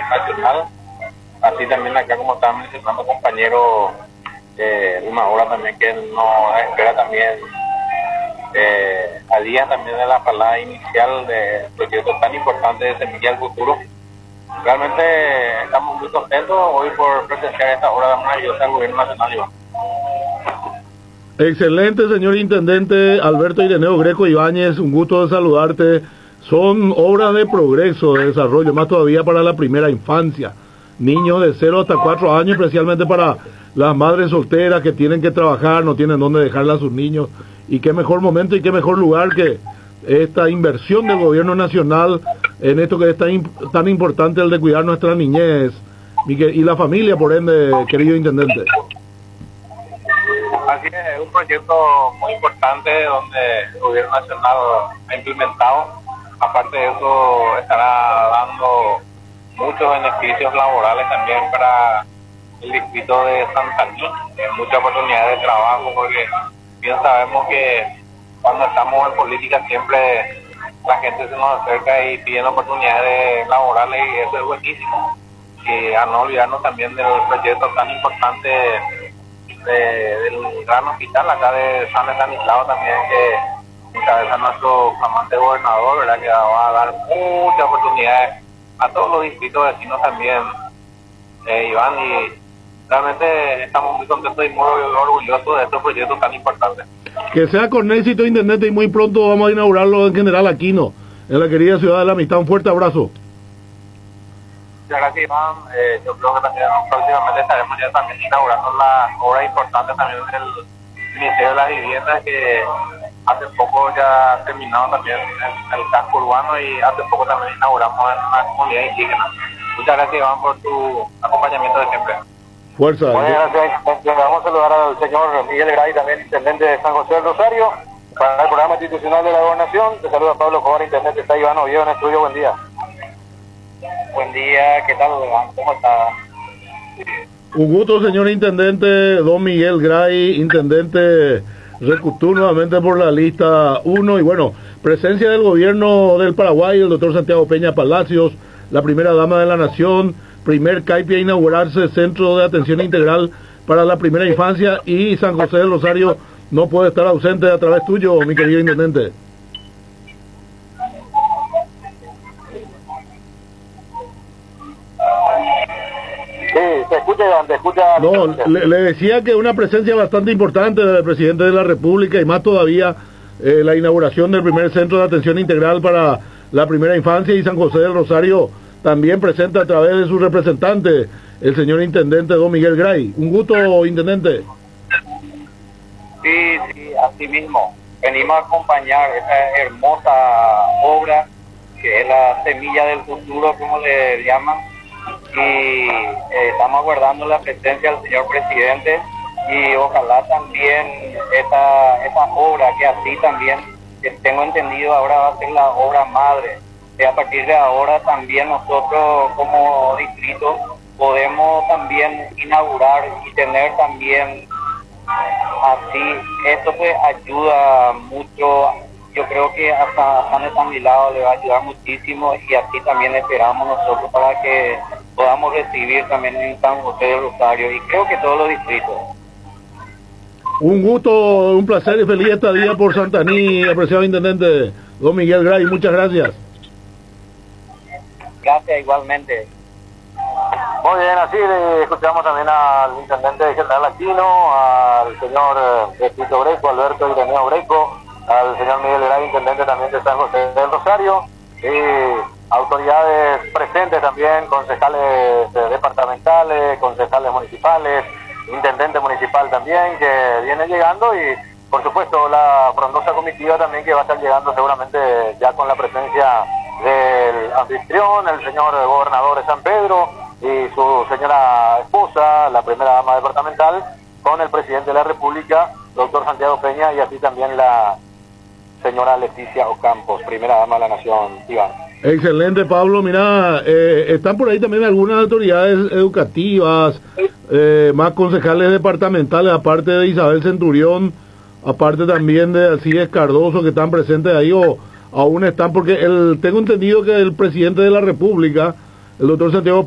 nacional. Así también acá, como estaban mencionando compañeros, una obra también que nos espera también a días también de la palabra inicial de proyecto tan importante de Semilla del Futuro. Realmente estamos muy contentos hoy por presenciar esta obra maravillosa del Gobierno Nacional, Iván. Excelente, señor Intendente Alberto Ireneo Greco Ibáñez, un gusto de saludarte. Son obras de progreso, de desarrollo, más todavía para la primera infancia. Niños de 0 hasta 4 años, especialmente para las madres solteras que tienen que trabajar, no tienen dónde dejarle a sus niños. Y qué mejor momento y qué mejor lugar que esta inversión del Gobierno Nacional en esto que es tan importante, el de cuidar nuestra niñez y la familia, por ende, querido Intendente. Así es un proyecto muy importante donde el Gobierno Nacional ha implementado. Aparte de eso, estará dando muchos beneficios laborales también para el distrito de Santaní, muchas oportunidades de trabajo, porque bien sabemos que cuando estamos en política siempre la gente se nos acerca y piden oportunidades laborales, y eso es buenísimo. Y a no olvidarnos también del proyecto tan importante del gran hospital acá de San Estanislao también, que encabeza nuestro flamante gobernador, ¿verdad? Que va a dar muchas oportunidades a todos los distritos vecinos también, Iván, y realmente estamos muy contentos y muy orgullosos de estos proyectos tan importantes. Que sea con éxito, Intendente, y muy pronto vamos a inaugurarlo en General Aquino, en la querida ciudad de la Amistad. Un fuerte abrazo. Muchas gracias, Iván. Yo creo que también próximamente estaremos ya también inaugurando las obras importantes también del Ministerio de las Viviendas, que hace poco ya terminado también en el casco urbano, y hace poco también inauguramos en una comunidad indígena. Muchas gracias, Iván, por tu acompañamiento de siempre. Fuerza. Muchas gracias. Vamos a saludar al señor Miguel Gray, también Intendente de San José del Rosario, para el programa institucional de la Gobernación. Te saluda Pablo Cobar, Intendente. Está Iván Oviedo en el estudio. Buen día. Buen día, ¿qué tal, Iván? ¿Cómo está? Un gusto, señor Intendente, don Miguel Gray, Intendente Recutú, nuevamente por la lista 1, y bueno, presencia del gobierno del Paraguay, el doctor Santiago Peña Palacios, la primera dama de la nación, primer CAIPI a inaugurarse, Centro de Atención Integral para la Primera Infancia, y San José del Rosario no puede estar ausente a través tuyo, mi querido Intendente. Te escucha. No, le decía que una presencia bastante importante del presidente de la República, y más todavía la inauguración del primer centro de atención integral para la primera infancia, y San José del Rosario también presenta a través de su representante, el señor Intendente don Miguel Gray. Un gusto, Intendente. Sí, así mismo. Venimos a acompañar esa hermosa obra que es la Semilla del Futuro, como le llaman, y estamos aguardando la presencia del señor presidente, y ojalá también esa obra, que así también, que tengo entendido, ahora va a ser la obra madre. A partir de ahora también nosotros como distrito podemos también inaugurar y tener también así. Esto pues ayuda mucho. Yo creo que hasta San Estanislao le va a ayudar muchísimo, y así también esperamos nosotros para que podamos recibir también en San José del Rosario, y creo que todos los distritos. Un gusto, un placer y feliz estadía por Santaní, apreciado Intendente don Miguel Gray. Muchas gracias. Gracias, igualmente. Muy bien, así escuchamos también al Intendente de General Aquino, al señor Tito Greco, Alberto Ireneo Greco, al señor Miguel Gray, Intendente también de San José del Rosario, y autoridades presentes también, concejales departamentales, concejales municipales, intendente municipal también, que viene llegando, y por supuesto la frondosa comitiva también, que va a estar llegando seguramente ya con la presencia del anfitrión, el señor gobernador de San Pedro, y su señora esposa, la primera dama departamental, con el presidente de la República, doctor Santiago Peña, y así también la señora Leticia Ocampos, primera dama de la nación. Iván. Excelente, Pablo. Mira, están por ahí también algunas autoridades educativas, más concejales departamentales, aparte de Isabel Centurión, aparte también de Alcides Cardoso, que están presentes ahí, o aún están, porque tengo entendido que el presidente de la República, el doctor Santiago